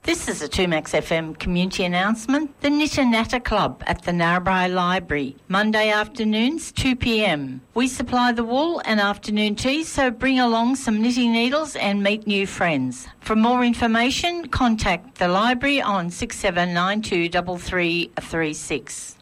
This is a 2Max FM community announcement. The Knitter Natter Club at the Narrabri Library, Monday afternoons, 2 p.m. We supply the wool and afternoon tea, so bring along some knitting needles and meet new friends. For more information, contact the library on 6792 3336.